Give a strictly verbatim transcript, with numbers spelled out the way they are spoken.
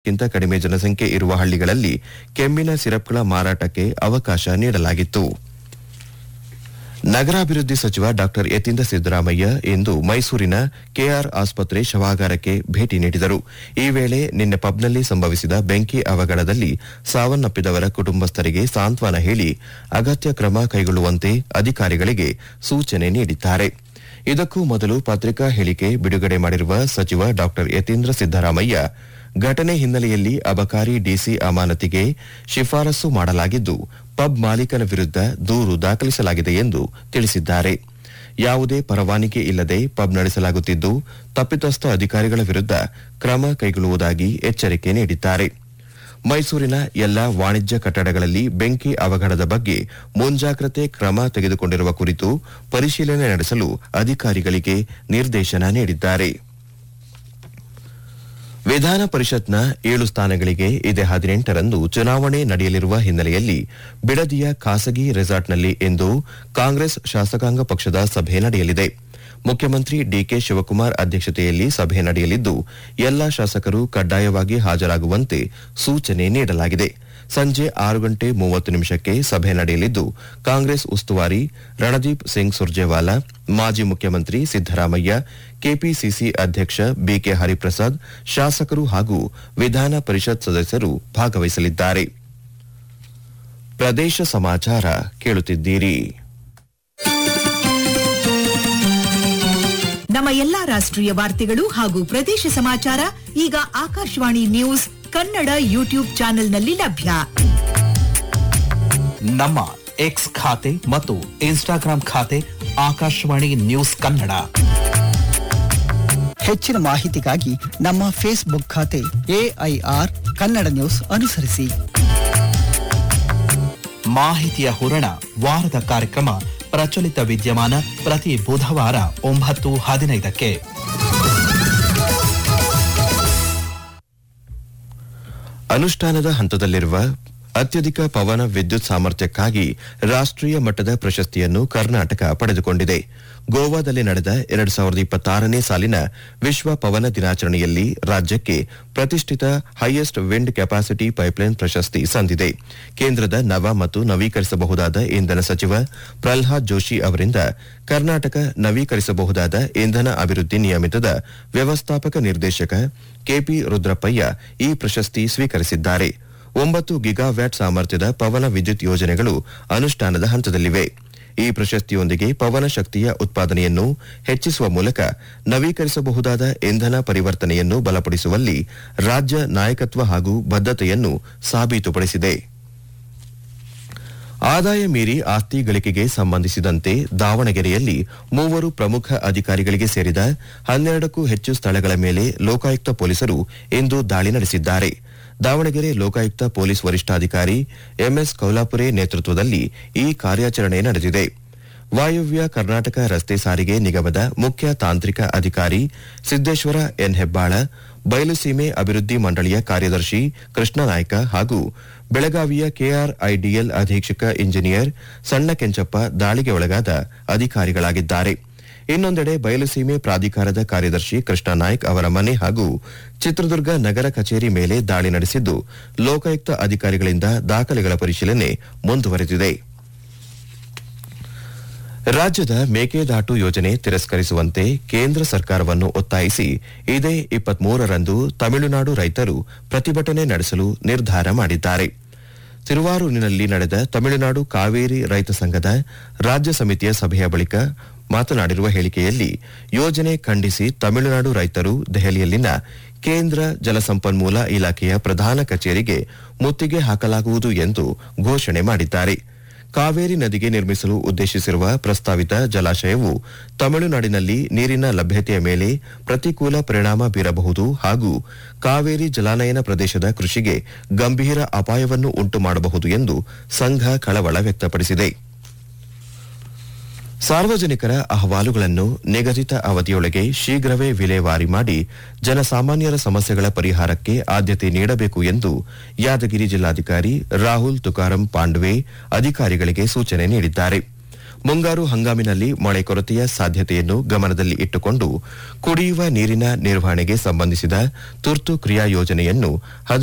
ಗಿಂತ ಕಡಿಮೆ ಜನಸಂಖ್ಯೆ ಇರುವ ಹಳ್ಳಿಗಳಲ್ಲಿ ಕೆಮ್ಮಿನ ಸಿರಪ್ಗಳ ಮಾರಾಟಕ್ಕೆ ಅವಕಾಶ ನೀಡಲಾಗಿತ್ತು. ನಗರಾಭಿವೃದ್ಧಿ ಸಚಿವ ಡಾ ಯತೀಂದ್ರ ಸಿದ್ದರಾಮಯ್ಯ ಇಂದು ಮೈಸೂರಿನ ಕೆಆರ್ ಆಸ್ಪತ್ರೆ ಶವಾಗಾರಕ್ಕೆ ಭೇಟಿ ನೀಡಿದರು. ಈ ವೇಳೆ ನಿನ್ನೆ ಪಬ್ನಲ್ಲಿ ಸಂಭವಿಸಿದ ಬೆಂಕಿ ಅವಘಡದಲ್ಲಿ ಸಾವನ್ನಪ್ಪಿದವರ ಕುಟುಂಬಸ್ಥರಿಗೆ ಸಾಂತ್ವನ ಹೇಳಿ ಅಗತ್ಯ ಕ್ರಮ ಕೈಗೊಳ್ಳುವಂತೆ ಅಧಿಕಾರಿಗಳಿಗೆ ಸೂಚನೆ ನೀಡಿದ್ದಾರೆ. ಇದಕ್ಕೂ ಮೊದಲು ಪತ್ರಿಕಾ ಹೇಳಿಕೆ ಬಿಡುಗಡೆ ಮಾಡಿರುವ ಸಚಿವ ಡಾ ಯತೀಂದ್ರ ಸಿದ್ದರಾಮಯ್ಯ ಘಟನೆ ಹಿನ್ನೆಲೆಯಲ್ಲಿ ಅಬಕಾರಿ ಡಿಸಿ ಅಮಾನತಿಗೆ ಶಿಫಾರಸು ಮಾಡಲಾಗಿದ್ದು ಪಬ್ ಮಾಲೀಕನ ವಿರುದ್ಧ ದೂರು ದಾಖಲಿಸಲಾಗಿದೆ ಎಂದು ತಿಳಿಸಿದ್ದಾರೆ. ಯಾವುದೇ ಪರವಾನಗಿ ಇಲ್ಲದೆ ಪಬ್ ನಡೆಸಲಾಗುತ್ತಿದ್ದು ತಪ್ಪಿತಸ್ಥ ಅಧಿಕಾರಿಗಳ ವಿರುದ್ಧ ಕ್ರಮ ಕೈಗೊಳ್ಳುವುದಾಗಿ ಎಚ್ಚರಿಕೆ ನೀಡಿದ್ದಾರೆ. ಮೈಸೂರಿನ ಎಲ್ಲಾ ವಾಣಿಜ್ಯ ಕಟ್ಟಡಗಳಲ್ಲಿ ಬೆಂಕಿ ಅವಘಡದ ಬಗ್ಗೆ ಮುಂಜಾಗ್ರತೆ ಕ್ರಮ ತೆಗೆದುಕೊಂಡಿರುವ ಕುರಿತು ಪರಿಶೀಲನೆ ನಡೆಸಲು ಅಧಿಕಾರಿಗಳಿಗೆ ನಿರ್ದೇಶನ ನೀಡಿದ್ದಾರೆ. ವಿಧಾನ ಪರಿಷತ್ನ ಏಳು ಸ್ಥಾನಗಳಿಗೆ ಇದೇ ಹದಿನೆಂಟರಂದು ಚುನಾವಣೆ ನಡೆಯಲಿರುವ ಹಿನ್ನೆಲೆಯಲ್ಲಿ ಬಿಡದಿಯ ಖಾಸಗಿ ರೆಸಾರ್ಟ್ನಲ್ಲಿ ಇಂದು ಕಾಂಗ್ರೆಸ್ ಶಾಸಕಾಂಗ ಪಕ್ಷದ ಸಭೆ ನಡೆಯಲಿದೆ. ಮುಖ್ಯಮಂತ್ರಿ ಡಿಕೆ ಶಿವಕುಮಾರ್ ಅಧ್ಯಕ್ಷತೆಯಲ್ಲಿ ಸಭೆ ನಡೆಯಲಿದ್ದು ಎಲ್ಲಾ ಶಾಸಕರು ಕಡ್ಡಾಯವಾಗಿ ಹಾಜರಾಗುವಂತೆ ಸೂಚನೆ ನೀಡಲಾಗಿದೆ. ಸಂಜೆ ಆರು ಗಂಟೆ ಮೂವತ್ತು ನಿಮಿಷಕ್ಕೆ ಸಭೆ ನಡೆಯಲಿದ್ದು ಕಾಂಗ್ರೆಸ್ ಉಸ್ತುವಾರಿ ರಣದೀಪ್ ಸಿಂಗ್ ಸುರ್ಜೇವಾಲಾ, ಮಾಜಿ ಮುಖ್ಯಮಂತ್ರಿ ಸಿದ್ದರಾಮಯ್ಯ, ಕೆಪಿಸಿಸಿ ಅಧ್ಯಕ್ಷ ಬಿಕೆ ಹರಿಪ್ರಸಾದ್, ಶಾಸಕರು ಹಾಗೂ ವಿಧಾನ ಪರಿಷತ್ ಸದಸ್ಯರು ಭಾಗವಹಿಸಲಿದ್ದಾರೆ. ಪ್ರದೇಶ ಸಮಾಚಾರ ಕೇಳುತ್ತಿದ್ದೀರಿ. ನಮ್ಮ ಎಲ್ಲಾ ರಾಷ್ಟ್ರೀಯ ವಾರ್ತೆಗಳು ಹಾಗೂ ಪ್ರದೇಶ ಸಮಾಚಾರ ಈಗ ಆಕಾಶವಾಣಿ ನ್ಯೂಸ್ ಕನ್ನಡ ಯೂಟ್ಯೂಬ್ ಚಾನೆಲ್ನಲ್ಲಿ ಲಭ್ಯ. ನಮ್ಮ ಎಕ್ಸ್ ಖಾತೆ ಮತ್ತು ಇನ್ಸ್ಟಾಗ್ರಾಂ ಖಾತೆ ಆಕಾಶವಾಣಿ ನ್ಯೂಸ್ ಕನ್ನಡ. ಹೆಚ್ಚಿನ ಮಾಹಿತಿಗಾಗಿ ನಮ್ಮ ಫೇಸ್ಬುಕ್ ಖಾತೆ ಎಐಆರ್ ಕನ್ನಡ ನ್ಯೂಸ್ ಅನುಸರಿಸಿ. ಮಾಹಿತಿಯ ಹೂರಣ ವಾರದ ಕಾರ್ಯಕ್ರಮ ಪ್ರಚಲಿತ ವಿದ್ಯಮಾನ ಪ್ರತಿ ಬುಧವಾರ ಒಂಬತ್ತು ಹದಿನೈದಕ್ಕೆ. ಅನುಷ್ಠಾನದ ಹಂತದಲ್ಲಿರುವ ಅತ್ಯಧಿಕ ಪವನ ವಿದ್ಯುತ್ ಸಾಮರ್ಥ್ಯಕ್ಕಾಗಿ ರಾಷ್ಟ್ರೀಯ ಮಟ್ಟದ ಪ್ರಶಸ್ತಿಯನ್ನು ಕರ್ನಾಟಕ ಪಡೆದುಕೊಂಡಿದೆ. ಗೋವಾದಲ್ಲಿ ನಡೆದ ಎರಡು ಸಾವಿರದ ಇಪ್ಪತ್ತಾರನೇ ಸಾಲಿನ ವಿಶ್ವ ಪವನ ದಿನಾಚರಣೆಯಲ್ಲಿ ರಾಜ್ಯಕ್ಕೆ ಪ್ರತಿಷ್ಠಿತ ಹೈಯೆಸ್ಟ್ ವಿಂಡ್ ಕೆಪಾಸಿಟಿ ಪೈಪ್ಲೈನ್ ಪ್ರಶಸ್ತಿ ಸಂದಿದೆ. ಕೇಂದ್ರದ ನವ ಮತ್ತು ನವೀಕರಿಸಬಹುದಾದ ಇಂಧನ ಸಚಿವ ಪ್ರಹ್ಲಾದ್ ಜೋಶಿ ಅವರಿಂದ ಕರ್ನಾಟಕ ನವೀಕರಿಸಬಹುದಾದ ಇಂಧನ ಅಭಿವೃದ್ಧಿ ನಿಯಮಿತದ ವ್ಯವಸ್ಥಾಪಕ ನಿರ್ದೇಶಕ ಕೆಪಿ ರುದ್ರಪ್ಪಯ್ಯ ಈ ಪ್ರಶಸ್ತಿ ಸ್ವೀಕರಿಸಿದ್ದಾರೆ. ಒಂಬತ್ತು ಗಿಗಾವ್ಯಾಟ್ ಸಾಮರ್ಥ್ಯದ ಪವನ ವಿದ್ಯುತ್ ಯೋಜನೆಗಳು ಅನುಷ್ಠಾನದ ಹಂತದಲ್ಲಿವೆ. ಈ ಪ್ರಶಸ್ತಿಯೊಂದಿಗೆ ಪವನ ಶಕ್ತಿಯ ಉತ್ಪಾದನೆಯನ್ನು ಹೆಚ್ಚಿಸುವ ಮೂಲಕ ನವೀಕರಿಸಬಹುದಾದ ಇಂಧನ ಪರಿವರ್ತನೆಯನ್ನು ಬಲಪಡಿಸುವಲ್ಲಿ ರಾಜ್ಯ ನಾಯಕತ್ವ ಹಾಗೂ ಬದ್ಧತೆಯನ್ನು ಸಾಬೀತುಪಡಿಸಿದೆ. ಆದಾಯ ಮೀರಿ ಆಸ್ತಿ ಗಳಿಕೆಗೆ ಸಂಬಂಧಿಸಿದಂತೆ ದಾವಣಗೆರೆಯಲ್ಲಿ ಮೂವರು ಪ್ರಮುಖ ಅಧಿಕಾರಿಗಳಿಗೆ ಸೇರಿದ ಹನ್ನೆರಡಕ್ಕೂ ಹೆಚ್ಚು ಸ್ಥಳಗಳ ಮೇಲೆ ಲೋಕಾಯುಕ್ತ ಪೊಲೀಸರು ಇಂದು ದಾಳಿ ನಡೆಸಿದ್ದಾರೆ. ದಾವಣಗೆರೆ ಲೋಕಾಯುಕ್ತ ಪೊಲೀಸ್ ವರಿಷ್ಠಾಧಿಕಾರಿ ಎಂಎಸ್ ಕೌಲಾಪುರೆ ನೇತೃತ್ವದಲ್ಲಿ ಈ ಕಾರ್ಯಾಚರಣೆ ನಡೆದಿದೆ. ವಾಯವ್ಯ ಕರ್ನಾಟಕ ರಸ್ತೆ ಸಾರಿಗೆ ನಿಗಮದ ಮುಖ್ಯ ತಾಂತ್ರಿಕ ಅಧಿಕಾರಿ ಸಿದ್ದೇಶ್ವರ ಎನ್ ಹೆಬ್ಬಾಳ, ಬಯಲುಸೀಮೆ ಅಭಿವೃದ್ಧಿ ಮಂಡಳಿಯ ಕಾರ್ಯದರ್ಶಿ ಕೃಷ್ಣನಾಯ್ಕ ಹಾಗೂ ಬೆಳಗಾವಿಯ ಕೆಆರ್ಐಡಿಎಲ್ ಅಧೀಕ್ಷಕ ಇಂಜಿನಿಯರ್ ಸಣ್ಣ ಕೆಂಚಪ್ಪ ದಾಳಿಗೆ ಒಳಗಾದ ಅಧಿಕಾರಿಗಳಾಗಿದ್ದಾರೆ. ಇನ್ನೊಂದೆಡೆ ಬಯಲುಸೀಮೆ ಪ್ರಾಧಿಕಾರದ ಕಾರ್ಯದರ್ಶಿ ಕೃಷ್ಣ ನಾಯ್ಕ್ ಅವರ ಮನೆ ಹಾಗೂ ಚಿತ್ರದುರ್ಗ ನಗರ ಕಚೇರಿ ಮೇಲೆ ದಾಳಿ ನಡೆಸಿದ್ದು ಲೋಕಾಯುಕ್ತ ಅಧಿಕಾರಿಗಳಿಂದ ದಾಖಲೆಗಳ ಪರಿಶೀಲನೆ ಮುಂದುವರೆದಿದೆ. ರಾಜ್ಯದ ಮೇಕೆದಾಟು ಯೋಜನೆ ತಿರಸ್ಕರಿಸುವಂತೆ ಕೇಂದ್ರ ಸರ್ಕಾರವನ್ನು ಒತ್ತಾಯಿಸಿ ಇದೇ ಇಪ್ಪತ್ಮೂರರಂದು ತಮಿಳುನಾಡು ರೈತರು ಪ್ರತಿಭಟನೆ ನಡೆಸಲು ನಿರ್ಧಾರ ಮಾಡಿದ್ದಾರೆ. ತಿರುವಾರೂರಿನಲ್ಲಿ ನಡೆದ ತಮಿಳುನಾಡು ಕಾವೇರಿ ರೈತ ಸಂಘದ ರಾಜ್ಯ ಸಮಿತಿಯ ಸಭೆಯ ಬಳಿಕ ಮಾತನಾಡಿರುವ ಹೇಳಿಕೆಯಲ್ಲಿ ಯೋಜನೆ ಖಂಡಿಸಿ ತಮಿಳುನಾಡು ರೈತರು ದೆಹಲಿಯಲ್ಲಿನ ಕೇಂದ್ರ ಜಲಸಂಪನ್ಮೂಲ ಇಲಾಖೆಯ ಪ್ರಧಾನ ಕಚೇರಿಗೆ ಮುತ್ತಿಗೆ ಹಾಕಲಾಗುವುದು ಎಂದು ಘೋಷಣೆ ಮಾಡಿದ್ದಾರೆ. ಕಾವೇರಿ ನದಿಗೆ ನಿರ್ಮಿಸಲು ಉದ್ದೇಶಿಸಿರುವ ಪ್ರಸ್ತಾವಿತ ಜಲಾಶಯವು ತಮಿಳುನಾಡಿನಲ್ಲಿ ನೀರಿನ ಲಭ್ಯತೆಯ ಮೇಲೆ ಪ್ರತಿಕೂಲ ಪರಿಣಾಮ ಬೀರಬಹುದು ಹಾಗೂ ಕಾವೇರಿ ಜಲಾನಯನ ಪ್ರದೇಶದ ಕೃಷಿಗೆ ಗಂಭೀರ ಅಪಾಯವನ್ನು ಉಂಟು ಮಾಡಬಹುದು ಎಂದು ಸಂಘ ಕಳವಳ ವ್ಯಕ್ತಪಡಿಸಿದೆ. ಸಾರ್ವಜನಿಕರ ಅಹವಾಲುಗಳನ್ನು ನಿಗದಿತ ಅವಧಿಯೊಳಗೆ ಶೀಘ್ರವೇ ವಿಲೇವಾರಿ ಮಾಡಿ ಜನಸಾಮಾನ್ಯರ ಸಮಸ್ಯೆಗಳ ಪರಿಹಾರಕ್ಕೆ ಆದ್ಯತೆ ನೀಡಬೇಕು ಎಂದು ಯಾದಗಿರಿ ಜಿಲ್ಲಾಧಿಕಾರಿ ರಾಹುಲ್ ತುಕಾರಾಂ ಪಾಂಡ್ವೆ ಅಧಿಕಾರಿಗಳಿಗೆ ಸೂಚನೆ ನೀಡಿದ್ದಾರೆ. ಮುಂಗಾರು ಹಂಗಾಮಿನಲ್ಲಿ ಮಳೆ ಕೊರತೆಯ ಸಾಧ್ಯತೆಯನ್ನು ಗಮನದಲ್ಲಿ ಇಟ್ಟುಕೊಂಡು ಕುಡಿಯುವ ನೀರಿನ ನಿರ್ವಹಣೆಗೆ ಸಂಬಂಧಿಸಿದ ತುರ್ತು ಕ್ರಿಯಾ ಯೋಜನೆಯನ್ನು